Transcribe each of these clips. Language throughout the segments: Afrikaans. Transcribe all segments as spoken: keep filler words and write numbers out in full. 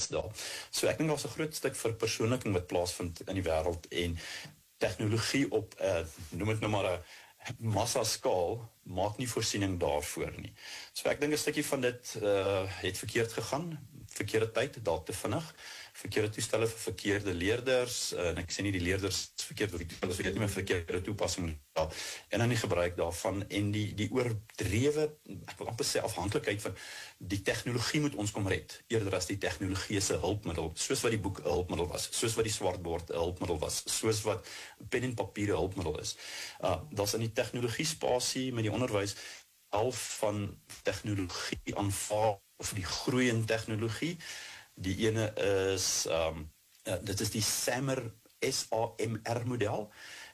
is daar. So ek dink daar's 'n groot stuk verpersoonliking wat plaasvind in die wêreld en tegnologie op, uh, noem het nou maar 'n massa skaal, maak nie voorsiening daarvoor nie. So ek dink 'n stukkie van dit uh, het verkeerd gegaan, verkeerde tyd, dalk te vinnig, verkeerde toestelle vir verkeerde leerders, uh, en ek sê nie die leerders verkeerd, of die toestelle verkeerd nie, maar verkeerde toepassing, ja, en dan die gebruik daarvan, en die, die oordrewe, ek wil amper sê afhanklikheid van, die tegnologie moet ons kom red, eerder as die tegnologie se hulpmiddel, soos wat die boek 'n hulpmiddel was, soos wat die swartbord 'n hulpmiddel was, soos wat pen en papier 'n hulpmiddel is. Uh, daar's in die tegnologie spasie met die onderwys al van tegnologie aanvaar, of die groei in tegnologie. Die ene is, um, uh, dit is die SAMR, S A M R model,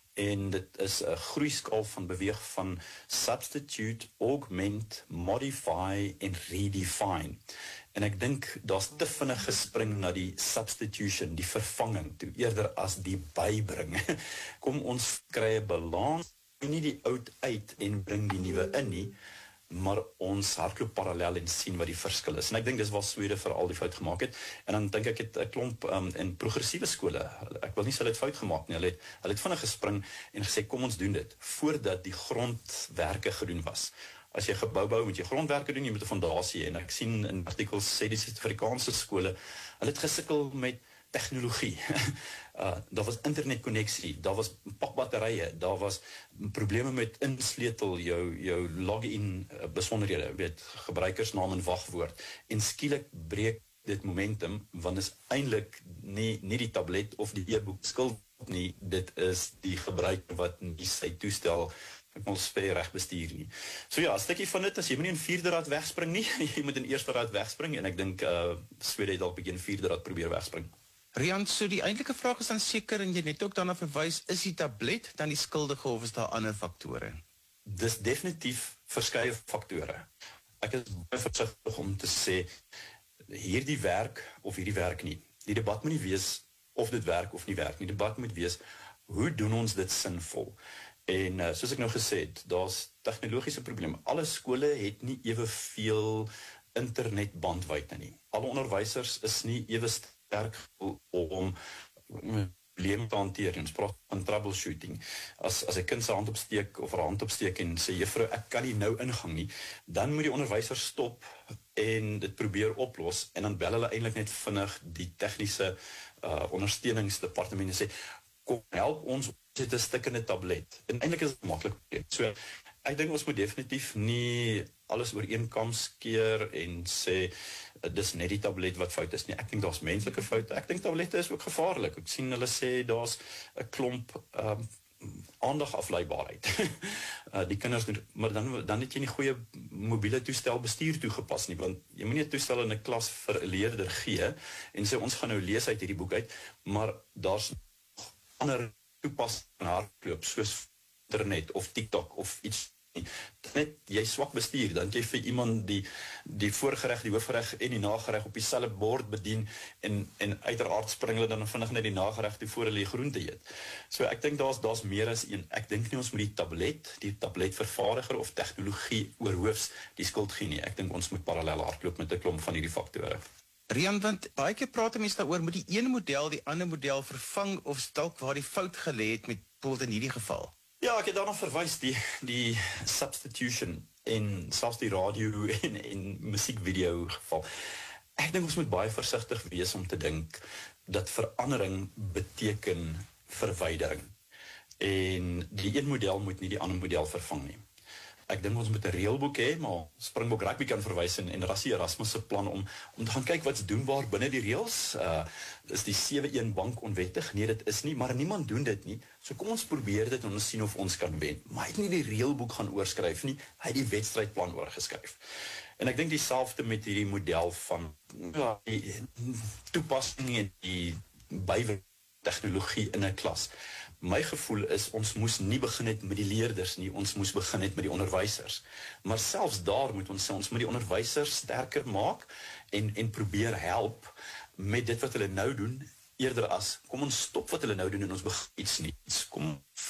en dit is 'n groeiskaal van beweeg van substitute, augment, modify en redefine. En ek dink, daar's te vinnig gespring na die substitution, die vervanging toe, eerder as die bybring. Kom ons kry 'n balans, nie die oud uit en bring die nuwe in nie, maar ons hardloop parallel en sien wat die verskil is. En ek dink dis waar Swede vir al die fout gemaak het. En dan dink ek het 'n klomp um, in progressiewe skole, ek wil nie sê hulle het fout gemaak nie, hulle het, hulle het vinnig gespring en gesê, kom ons doen dit, voordat die grondwerke gedoen was. As jy gebou bou, moet jy grondwerke doen, jy moet 'n fondasie, en ek sien in artikels sê die Suid-Afrikaanse skole, hulle het gesukkel met tegnologie. uh, daar was internetkonneksie, daar was pakbatterye, daar was probleme met insleutel, jou, jou login uh, besonderhede, weet, gebruikersnaam en wagwoord, en skielik breek dit momentum, want is eintlik nie, nie die tablet of die e-boek skuld nie, dit is die gebruiker wat nie sy toestel ek wil sê reg bestuur nie. So ja, 'n stukkie van dit, as jy moet nie in vierde raad wegspring nie, jy moet in eerste raad wegspring, en ek dink uh, Swede het dalk begin vierde raad probeer wegspring. Rian, so die eintlike vraag is dan seker, en jy net ook daarna verwys, is die tablet dan die skuldige of is daar ander faktore? Dis definitief verskeie faktore. Ek is baie versigtig om te sê, hierdie werk of hierdie werk nie. Die debat moet nie wees of dit werk of nie werk nie. Die debat moet wees, hoe doen ons dit sinvol? En uh, soos ek nou gesê het, daar's tegnologiese probleme. Alle skole het nie eweveel internetbandwydte nie. Alle onderwysers is nie ewe sterk om probleme te hanteer. Ons praat van troubleshooting. As, as 'n kind sy hand opsteek of haar hand opsteek en sê, juffrou, ek kan nie nou ingang nie, dan moet die onderwyser stop en dit probeer oplos, en dan bel hulle eintlik net vinnig die tegniese uh, ondersteuningsdepartement en sê, kom, help ons, dit 'n stikkende tablet. En eintlik is dit maklik. So, ek dink ons moet definitief nie alles oor een kam skeer en sê, dis net die tablet wat fout is nie. Ek dink daar's menslike foute. Ek dink tablette is ook gevaarlik. Ek sien hulle sê, daar's 'n klomp um, aandagafleibaarheid. uh, die kinders doen, maar dan, dan het jy nie goeie mobiele toestel bestuur toegepas nie, want jy moet nie 'n toestel in 'n klas vir 'n leerder gee, en sê, ons gaan nou lees uit hierdie boek uit, maar daar's ander toepassing in hardloop, soos internet of TikTok of iets. Net jy swak bestuur, dan jy vir iemand die, die voorgereg, die hoofgereg en die nagereg op dieselfde bord bedien, en, en uiteraard spring hulle dan vinnig net die nagereg toe voor hulle die groente eet. So ek dink daar's daar's meer as een. Ek dink nie ons moet die tablet, die tabletvervaardiger of tegnologie oorhoofs die skuld gee nie. Ek dink ons moet parallel hardloop met 'n klomp van hierdie faktore. Rian, want baie keer praat mense daaroor, moet die ene model die ander model vervang, of dalk waar die fout gelê het met bijvoorbeeld in hierdie geval? Ja, ek het daarna verwys, die, die substitution, en selfs die radio en, en musiekvideo geval. Ek dink ons moet baie versigtig wees om te dink dat verandering beteken verwydering. En die een model moet nie die ander model vervang nie. Ek dink ons moet 'n reëlboek hê, maar Springbok Rugby kan verwys in, en Rassie Erasmus se plan om, om te gaan kyk wat's doenbaar binne die reëls. Uh, is die sewe een bank onwettig? Nee, dit is nie, maar niemand doen dit nie. So kom ons probeer dit en ons sien of ons kan wen. Maar hy het nie die reëlboek gaan oorskryf nie, hy het die wedstrydplan oorgeskryf. En ek dink dieselfde met hierdie model van ja, die toepassing en die bywe tegnologie in 'n klas. My gevoel is, ons moes nie begin het met die leerders nie, ons moes begin het met die onderwysers. Maar selfs daar moet ons sê, ons moet die onderwysers sterker maak, en, en probeer help met dit wat hulle nou doen, eerder as, kom ons stop wat hulle nou doen, en ons begin iets nie. Kom ver,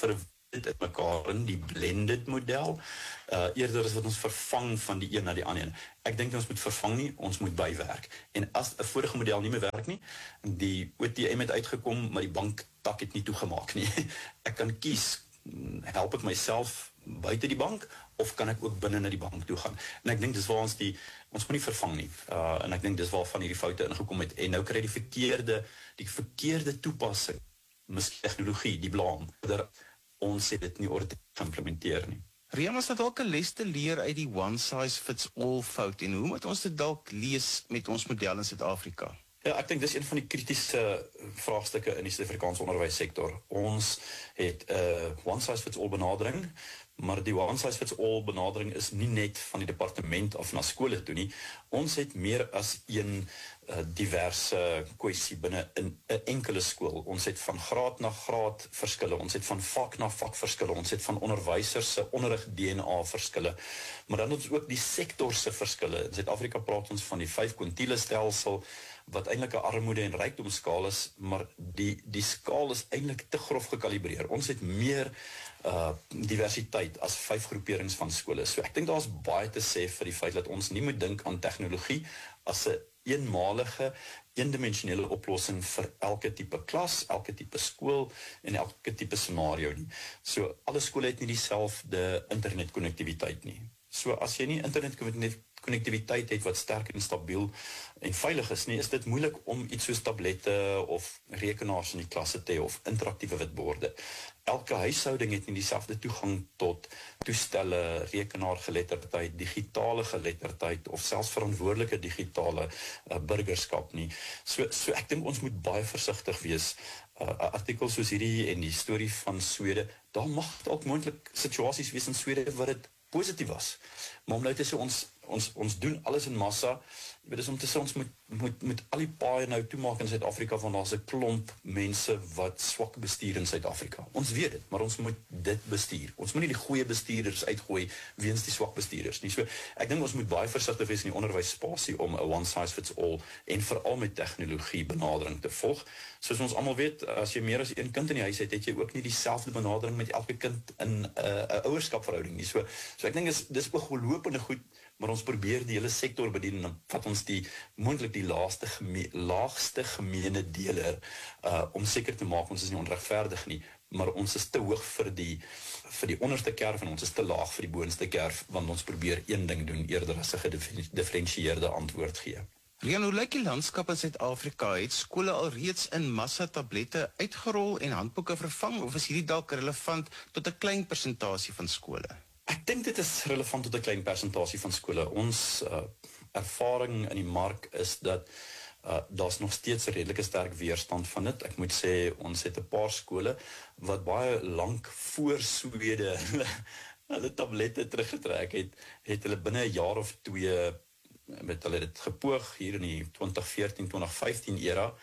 dit in mekaar in, die blended model, uh, eerder as wat ons vervang van die een na die ander. Ek dink ons moet vervang nie, ons moet bywerk. En as 'n vorige model nie meer werk nie, die O T M het uitgekom, maar die banktak het nie toegemaak nie. Ek kan kies, help ek myself buite die bank, of kan ek ook binne na die bank toe gaan? En ek dink dis waar ons die, ons moet nie vervang nie, uh, en ek dink dis waar van hierdie foute ingekom het, en nou kry die verkeerde, die verkeerde toepassing, miskien tegnologie, die blaam, dat ons het dit nie ordentlik geïmplementeer nie. Rian, was dit dalk 'n les te leer uit die one size fits all fout, en hoe moet ons dit dalk lees met ons model in Suid-Afrika? Ja, ek dink dis een van die kritiese vraagstukke in die Suid-Afrikaanse onderwyssektor. Ons het 'n uh, one size fits all benadering, maar die one size fits all benadering is nie net van die departement af na skole toe nie. Ons het meer as een uh, diverse kwessie binne in 'n enkele skool. Ons het van graad na graad verskille, ons het van vak na vak verskille, ons het van onderwysers se onderrig D N A verskille, maar dan het ons ook die sektor se verskille. In Suid-Afrika praat ons van die vyf kwintiele stelsel, wat eintlik 'n armoede en rykdomskaal is, maar die die skaal is eintlik te grof gekalibreer. Ons het meer uh diversiteit as vyf groeperings van skole. So ek dink daar's baie te sê vir die feit dat ons nie moet dink aan tegnologie as 'n eenmalige, eendimensionele oplossing vir elke tipe klas, elke tipe skool en elke tipe scenario nie. So alle skole het nie dieselfde internetkonnektiwiteit nie. So as jy nie internetkonnektiwiteit het wat sterk en stabiel en veilig is nie, is dit moeilik om iets soos tablette of rekenaars in die klasse te hê of interaktiewe witborde. Elke huishouding het nie dieselfde toegang tot toestelle, rekenaargeletterdheid, digitale geletterdheid of selfs verantwoordelike digitale uh, burgerskap nie. So, so ek dink ons moet baie versigtig wees. 'n uh, artikel soos hierdie en die storie van Swede, daar mag dalk moontlik situasies wees in Swede wat dit positief was. Maar om nou te sê, ons, ons, ons doen alles in massa, dit is om te sê, ons moet, moet, moet al die paaie nou toemaak in Suid-Afrika, want daar is 'n klomp mense wat swak bestuur in Suid-Afrika. Ons weet dit, maar ons moet dit bestuur. Ons moet nie die goeie bestuurders uitgooi weens die swak bestuurders nie. So, ek dink ons moet baie versigtig wees in die onderwysspasie om 'n one size fits all en veral met tegnologie benadering te volg. Soos ons almal weet, as jy meer as een kind in die huis het, het jy ook nie dieselfde benadering met elke kind in 'n uh, ouerskapverhouding nie. So, so ek dink dis dis ooglopende goed, maar ons probeer die hele sektor bedien en dan vat ons die moontlik die laagste geme, laagste gemeene deler uh, om seker te maak ons is nie onregverdig nie, maar ons is te hoog vir die vir die onderste kerf en ons is te laag vir die boonste kerf, want ons probeer een ding doen eerder as 'n gedifferensieerde antwoord gee. Rian, hoe lyk die landskap in Suid-Afrika? Het skole alreeds in massa tablette uitgerol en handboeke vervang, of is hierdie dalk relevant tot 'n klein persentasie van skole? Ek dink dit is relevant tot 'n klein persentasie van skole. Ons uh, ervaring in die mark is dat uh, daar's nog steeds 'n redelike sterk weerstand van dit. Ek moet sê, ons het 'n paar skole wat baie lank voor Swede hulle, hulle tablette teruggetrek het, het hulle binne 'n jaar of twee met hulle dit gepoog hier in die twintig veertien twintig vyftien era,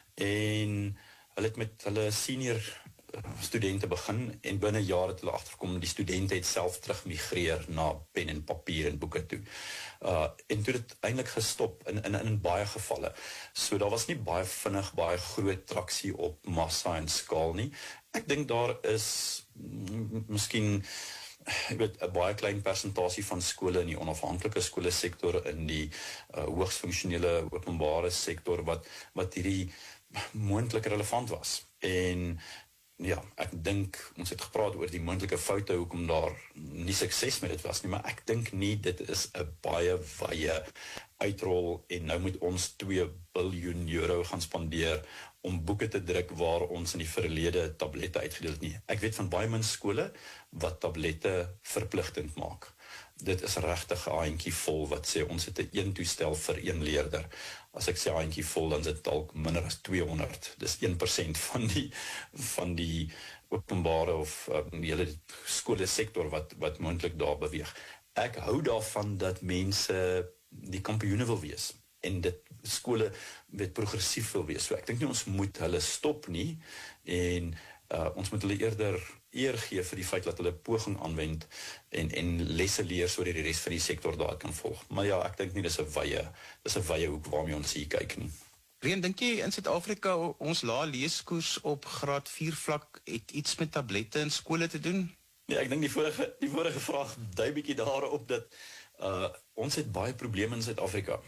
en hulle het met hulle senior studente begin, en binne 'n jaar het hulle agtergekom, die studente het self terugmigreer na pen en papier en boeke toe. Uh, en toe het eintlik gestop in, in, in baie gevalle. So daar was nie baie vinnig, baie groot traksie op massa en skaal nie. Ek dink daar is miskien ek weet, 'n baie klein persentasie van skole in die onafhanklike skole sektor, in die uh, hoogs funksionele openbare sektor, wat, wat hierdie moontlik relevant was. En ja, ek dink, ons het gepraat oor die moontlike foute, hoekom daar nie sukses met dit was nie, maar ek dink nie, dit is 'n baie wye uitrol, en nou moet ons twee biljoen euro gaan spandeer om boeke te druk waar ons in die verlede tablette uitgedeel het nie. Ek weet van baie min skole wat tablette verpligtend maak. Dit is regtig 'n handjie vol wat sê ons het 'n een toestel vir een leerder. As ek sê handjie vol, dan is dit dalk minder as tweehonderd. Dis een persent van die van die openbare of um, die hele skole sektor wat wat moontlik daar beweeg. Ek hou daarvan dat mense die kampioene wil wees en dit skole weet progressief wil wees. So ek dink nie ons moet hulle stop nie, en uh, ons moet hulle eerder eer gee vir die feit dat hulle poging aanwend en en lesse leer sodat die res van die sektor daar kan volg. Maar ja, ek dink nie dis 'n wye dis 'n wye hoek waarmee ons hier kyk nie. Rian, dink jy in Suid-Afrika ons lae leeskoers op graad vier vlak het iets met tablette in skole te doen? Nee, ek dink die vorige die vorige vraag dui bietjie daarop dat uh ons het baie probleme in Suid-Afrika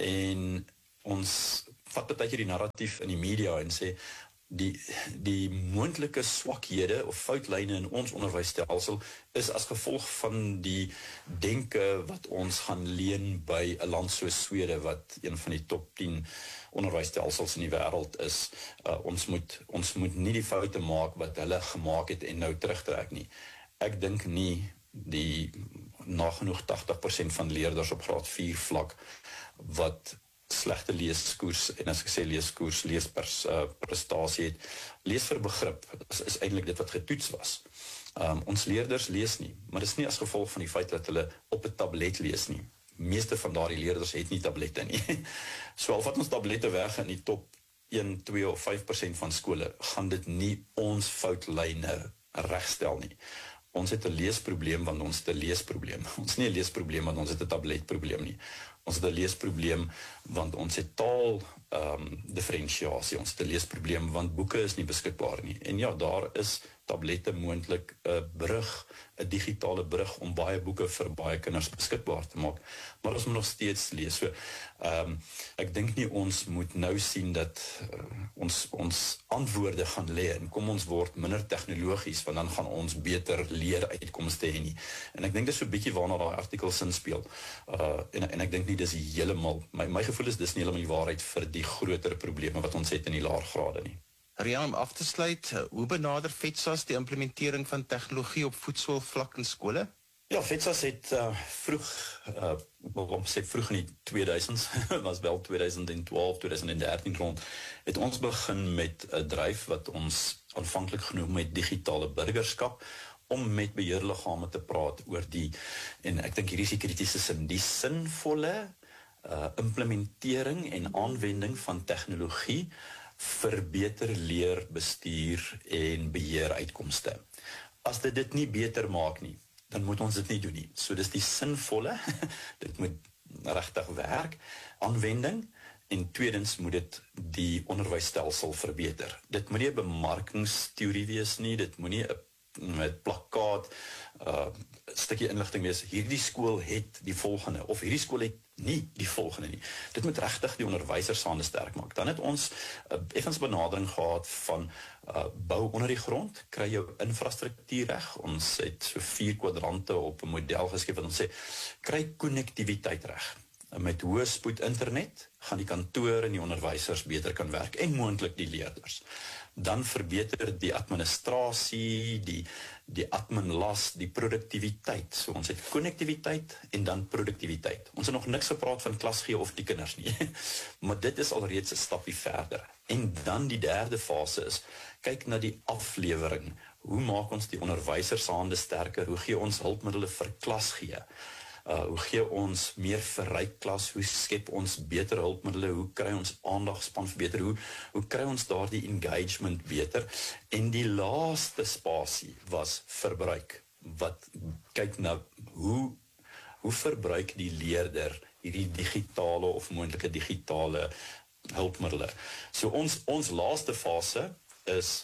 en ons vat baie keer die narratief in die media en sê die die moontlike swakhede of foutlyne in ons onderwysstelsel is as gevolg van die denke wat ons gaan leen by 'n land soos Swede wat een van die top tien onderwysstelsels in die wêreld is. Uh, ons moet ons moet nie die foute maak wat hulle gemaak het en nou terugtrek nie. Ek dink nie die nagenoeg tagtig persent van leerders op graad vier vlak wat slegte leeskoers, en as ek sê leeskoers, leesprestasie het, lees vir begrip, is, is eintlik dit wat getoets was. Um, ons leerders lees nie, maar dit is nie as gevolg van die feit dat hulle op 'n tablet lees nie. Meeste van daardie leerders het nie tablette nie. So al vat ons tablette weg in die top een, twee of vyf persent van skole, gaan dit nie ons foutlyne regstel nie. Ons het 'n leesprobleem want ons het 'n leesprobleem. Ons het nie 'n leesprobleem want ons het 'n tabletprobleem nie. Ons het 'n leesprobleem want ons het taal um, differentiasie. Ons het 'n leesprobleem want boeke is nie beskikbaar nie. En ja, daar is tablette moontlik 'n brug, 'n digitale brug om baie boeke vir baie kinders beskikbaar te maak. Maar ons moet nog steeds lees. So, um, ek dink nie ons moet nou sien dat uh, ons ons antwoorde gaan lê en kom ons word minder tegnologies want dan gaan ons beter leer uitkomste hê nie. En ek dink dis so 'n bietjie waarna daai artikel sin speel. Uh, en en ek dink nie dis heeltemal my my gevoel is dis nie heeltemal die waarheid vir die groter probleme wat ons het in die laer grade nie. Rian, om af te sluit, hoe benader FETSAS die implementering van tegnologie op voetsoolvlak in skole? Ja, FETSAS het uh, vroeg, uh, waarom sê vroeg in die tweeduisends, was wel tweeduisend twaalf, tweeduisend dertien rond, het ons begin met 'n dryf wat ons aanvanklik genoem het digitale burgerskap, om met beheerliggame te praat oor die, en ek dink hierdie is die kritiese sin, die sinvolle uh, implementering en aanwending van tegnologie vir beter leer, bestuur en beheer uitkomste. As dit dit nie beter maak nie, dan moet ons dit nie doen nie. So dis die sinvolle, dit moet regtig werk, aanwending, en tweedens moet dit die onderwysstelsel verbeter. Dit moet nie 'n bemarkingsteorie wees nie, dit moet nie 'n met plakkaat, uh, stukkie inligting wees, hierdie skool het die volgende, of hierdie skool het nie die volgende nie. Dit moet regtig die onderwysers hande sterk maak. Dan het ons uh, effens benadering gehad van uh, bou onder die grond, kry jou infrastruktuur reg. Ons het so vier kwadrante op 'n model geskep wat ons sê, kry konnektiwiteit reg. Met hoë spoed internet gaan die kantoor en die onderwysers beter kan werk en moontlik die leerders. Dan verbeter die administrasie, die die adminlas, die produktiwiteit. So ons het konnektiwiteit en dan produktiwiteit. Ons het nog niks gepraat van klas gee of die kinders nie. Maar dit is alreeds 'n stapie verder. En dan die derde fase is, kyk na die aflewering. Hoe maak ons die onderwysers se hande sterker? Hoe gee ons hulpmiddele vir klas gee? Uh, hoe gee ons meer verryk klas, hoe skep ons beter hulpmiddele, hoe kry ons aandagspan beter, hoe, hoe kry ons daardie engagement beter, en die laaste spasie was verbruik, wat kyk na hoe, hoe verbruik die leerder hierdie digitale of moontlike digitale hulpmiddele. So ons, ons laaste fase is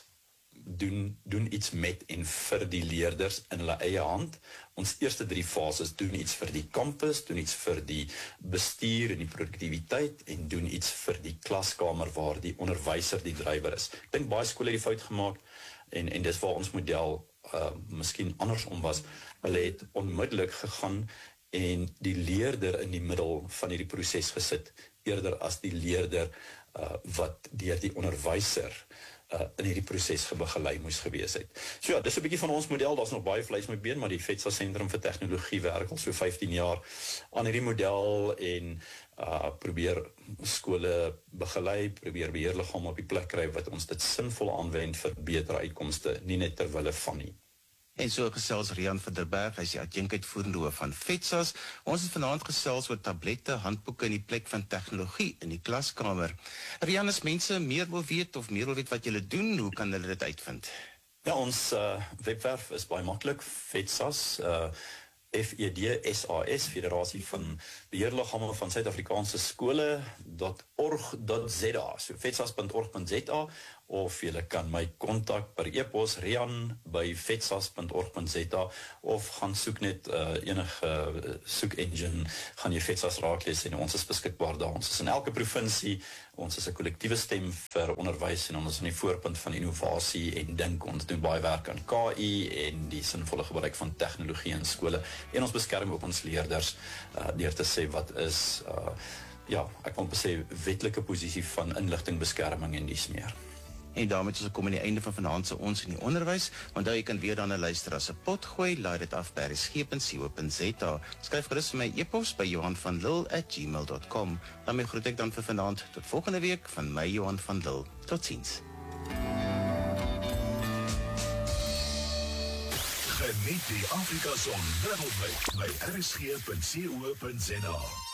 Doen, doen iets met en vir die leerders in hulle eie hand. Ons eerste drie fases doen iets vir die kampus, doen iets vir die bestuur en die produktiwiteit en doen iets vir die klaskamer waar die onderwyser die drywer is. Ek dink baie skole het die fout gemaak en, en dis waar ons model uh, miskien andersom was. Hulle het onmiddellik gegaan en die leerder in die middel van hierdie proses gesit, eerder as die leerder uh, wat deur die onderwyser Uh, in hierdie proses gebegelei moes gewees het. So ja, dis 'n bietjie van ons model, daar's nog baie vleis met been, maar die FETSAS Sentrum vir Tegnologie werk al so vyftien jaar aan hierdie model en uh, probeer skole begelei, probeer beheerliggame op die plek kry wat ons dit sinvol aanwend vir beter uitkomste, nie net ter wille van nie. En so gesels Rian van der Berg, hy is die adjunkuitvoerende hoof van FETSAS. Ons het vanaand gesels oor tablette, handboeke en die plek van tegnologie in die klaskamer. Rian, as mense meer wil weet of meer wil weet wat julle doen, hoe kan hulle dit uitvind? Ja, ons uh, webwerf is baie maklik, FETSAS, uh, F E D S A S, Federasie van Beheerliggame van Suid-Afrikaanse skole, .org.za, so fetsas punt org punt za. of jy kan my kontak per e-pos rian by fetsas punt org punt za of gaan soek net uh, enige soek engine, gaan jy Fetsas raak lees en ons is beskikbaar daar. Ons is in elke provinsie, ons is 'n kollektiewe stem vir onderwys en ons is aan die voorpunt van innovasie en dink. Ons doen baie werk aan K I en die sinvolle gebruik van tegnologie in skole en ons beskerm ook ons leerders uh, deur te sê wat is uh, ja, ek wil sê wetlike posisie van inligtingbeskerming en dies meer. En daarmee is ons kom aan die einde van vanaand se Ons in die Onderwys. Onthou jy kan weer dan 'n luister as 'n pot gooi, laai dit af by r s g punt c o punt z a. Skryf gerus vir my e-pos by johan van lille at gmail dot com. Dan groet ek dan vir vanaand tot volgende week van my Johan van Lille. Totsiens. Geniet die Afrika Son wêreldwyd by r s g punt c o punt z a.